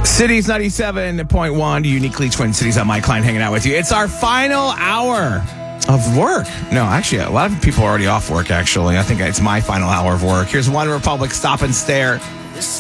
Cities 97.1, uniquely Twin Cities. I'm Mike Klein hanging out with you. It's our final hour of work. No, actually, a lot of people are already off work, actually. I think it's my final hour of work. Here's One Republic, Stop and Stare. This